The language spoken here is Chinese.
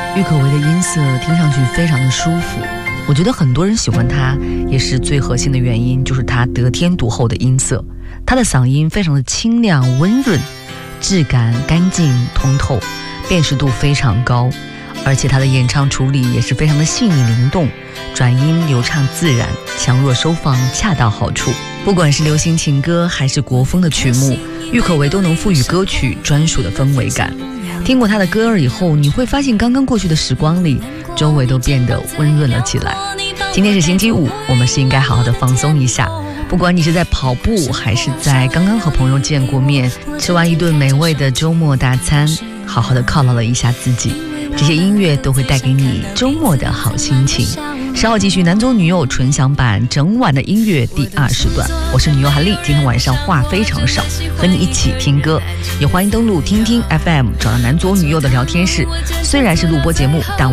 郁可唯的音色听上去非常的舒服，我觉得很多人喜欢她也是最核心的原因，就是她得天独厚的音色。她的嗓音非常的清亮温润，质感干净通透，辨识度非常高，而且她的演唱处理也是非常的细腻灵动，转音流畅自然，强弱收放恰到好处。不管是流行情歌还是国风的曲目，郁可唯都能赋予歌曲专属的氛围感。听过她的歌儿以后，你会发现刚刚过去的时光里，周围都变得温润了起来。今天是星期五，我们是应该好好的放松一下，不管你是在跑步，还是在刚刚和朋友见过面，吃完一顿美味的周末大餐，好好的犒劳了一下自己，这些音乐都会带给你周末的好心情。稍后继续男左女右纯享版整晚的音乐第2时段，我是女友韩丽，今天晚上话非常少，和你一起听歌，也欢迎登录听听 FM 找到男左女右的聊天室。虽然是录播节目，但